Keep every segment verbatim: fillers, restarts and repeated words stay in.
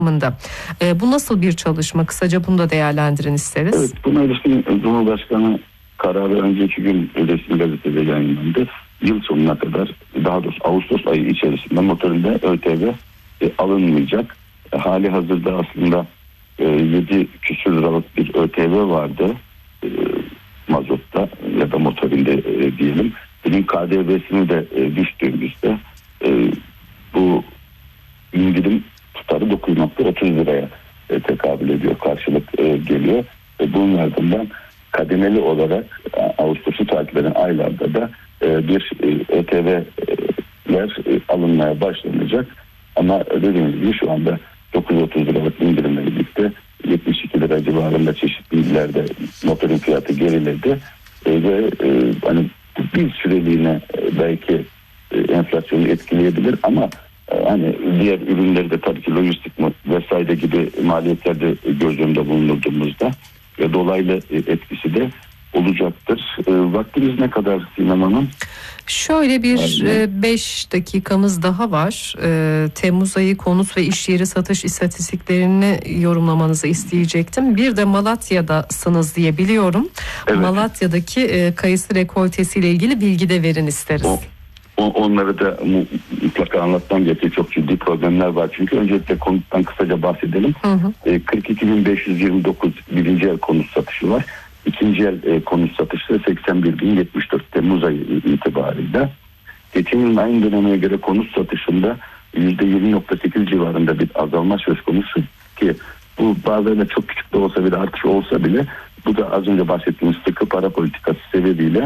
E, bu nasıl bir çalışma? Kısaca bunu da değerlendirin isteriz. Evet, buna ilişkin Cumhurbaşkanı kararı önceki gün resmi gazetede yayınlandı. Yıl sonuna kadar, daha doğrusu Ağustos ayı içerisinde motorinde ÖTV e, alınmayacak. E, hali hazırda aslında e, yedi küsur liralık bir ÖTV vardı. E, mazotta ya da motorinde e, diyelim. Bugün K D V'sini de e, düştüğümüzde e, bu indirim tutarı dokuz nokta otuz liraya e, tekabül ediyor, karşılık e, geliyor. E, bunun ardından kademeli olarak e, Ağustos'u takip eden aylarda da e, bir e, ÖTV'ler e, alınmaya başlanacak. Ama dediğimiz gibi şu anda dokuz yüz otuz liralık indirimle birlikte yetmiş iki lira civarında çeşitli illerde motorun fiyatı geriledi. E, ve e, hani bir süreliğine e, belki e, enflasyonu etkileyebilir ama hani diğer ürünleri de tabii ki lojistik vesaire gibi maliyetlerde göz önünde bulundurduğumuzda ve dolaylı etkisi de olacaktır. E, vaktimiz ne kadar Sinem Hanım? Şöyle bir beş dakikamız daha var. E, Temmuz ayı konut ve iş yeri satış istatistiklerini yorumlamanızı isteyecektim. Bir de Malatya'dasınız diye biliyorum. Evet. Malatya'daki e, kayısı rekoltesiyle ilgili bilgi de verin isteriz. O. Onları da mutlaka anlatmam gerekiyor. Çok ciddi problemler var. Çünkü öncelikle konuttan kısaca bahsedelim. Hı hı. kırk iki bin beş yüz yirmi dokuz birinci el konut satışı var. İkinci el konut satışı seksen bir bin yetmiş dört Temmuz ayı itibariyle. Geçen yılın aynı dönemine göre konut satışında yüzde yirmi nokta sekiz civarında bir azalma söz konusu ki bu bazılarında çok küçük de olsa bile, artış olsa bile, bu da az önce bahsettiğimiz sıkı para politikası sebebiyle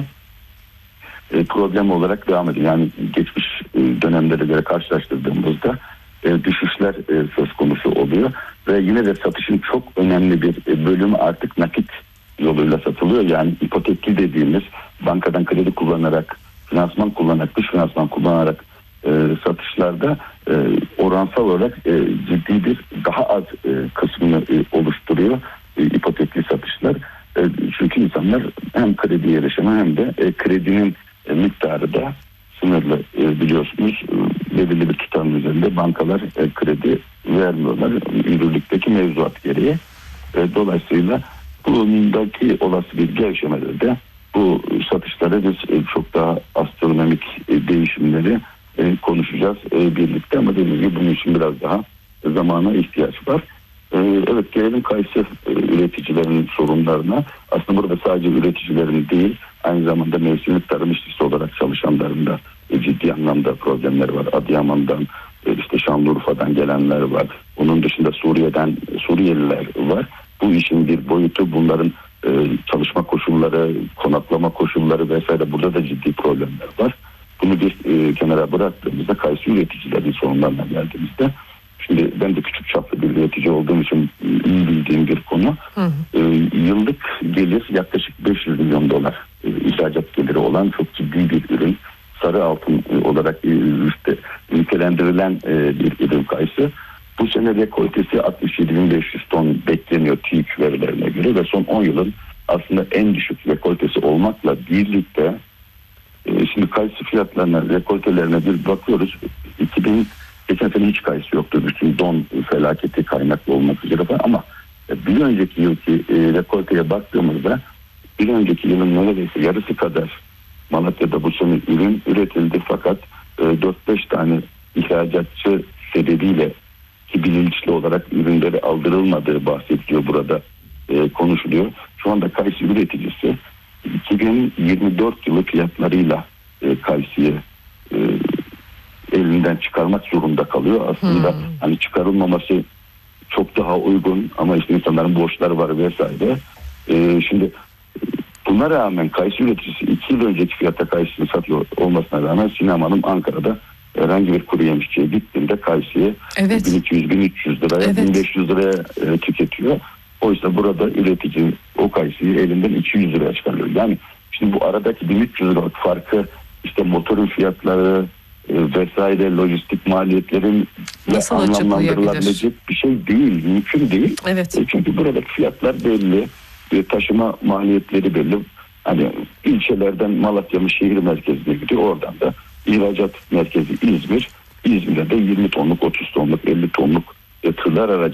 problem olarak devam ediyor. Yani geçmiş dönemlere göre karşılaştırdığımızda düşüşler söz konusu oluyor ve yine de satışın çok önemli bir bölümü artık nakit yoluyla satılıyor. Yani ipotekli dediğimiz, bankadan kredi kullanarak, finansman kullanarak, dış finansman kullanarak satışlarda oransal olarak ciddi bir daha az kısmını oluşturuyor ipotekli satışlar. Çünkü insanlar hem krediye erişimi hem de kredinin miktarı da sınırlı, biliyorsunuz. Belirli bir tutarın üzerinde bankalar kredi vermiyorlar yürürlükteki mevzuat gereği. Dolayısıyla bundaki olası bir gevşemeleri de bu satışlara biz çok daha astronomik değişimleri konuşacağız birlikte, ama dediğim gibi bunun için biraz daha zamana ihtiyaç var. Evet, gelelim kayısı üreticilerinin sorunlarına. Aslında burada sadece üreticilerin değil, aynı zamanda mevsimlik tarım işçisi olarak çalışanların da ciddi anlamda problemler var. Adıyaman'dan, işte Şanlıurfa'dan gelenler var. Onun dışında Suriye'den Suriyeliler var. Bu işin bir boyutu, bunların çalışma koşulları, konaklama koşulları vesaire, burada da ciddi problemler var. Bunu bir kenara bıraktığımızda kayısı üreticilerin sorunlarına geldiğimizde, şimdi ben de küçük çaplı bir üretici olduğum için iyi bildiğim bir konu. Hı hı. Ee, yıllık gelir yaklaşık beş yüz milyon dolar e, ihracat geliri olan çok ciddi bir ürün. Sarı altın e, olarak e, işte nitelendirilen e, bir ürün kayısı. Bu sene rekoltesi altmış yedi bin beş yüz ton bekleniyor TÜİK verilerine göre ve son on yılın aslında en düşük rekoltesi olmakla birlikte e, şimdi kayısı fiyatlarına, rekoltelerine bir bakıyoruz. iki bin Geçen sene hiç kayısı yoktu. Bütün don felaketi kaynaklı olmak üzere falan. Ama bir önceki yılki e, rekolteye baktığımızda bir önceki yılın neredeyse yarısı kadar Malatya'da bu sene ürün üretildi. Fakat e, dört beş tane ihracatçı sebebiyle, ki bilinçli olarak ürünleri aldırılmadığı bahsediliyor burada, e, konuşuluyor. Şu anda kayısı üreticisi iki bin yirmi dört yılı fiyatlarıyla e, kayısıyı e, elinden çıkarmak zorunda kalıyor. Aslında hmm. hani çıkarılmaması çok daha uygun ama işte insanların borçları var vesaire. Ee, şimdi buna rağmen kayısı üreticisi iki yıl önceki fiyata kayısını satıyor olmasına rağmen Sinem Hanım Ankara'da herhangi bir kuru yemişçiye gittiğinde kayısıyı evet. bin iki yüz bin üç yüz liraya, evet. bin beş yüz liraya e, tüketiyor. Oysa burada üretici o kayısıyı elinden iki yüz liraya çıkarıyor. Yani şimdi bu aradaki bin üç yüz liralık farkı işte motorun fiyatları vesaire, lojistik maliyetlerin anlamlandırılabilecek bir şey değil, mümkün değil. Evet. Çünkü buradaki fiyatlar belli, taşıma maliyetleri belli. Hani ilçelerden Malatya mı şehir merkezine gidiyor, oradan da ihracat merkezi İzmir, İzmir'de de yirmi tonluk, otuz tonluk, elli tonluk tırlar aracı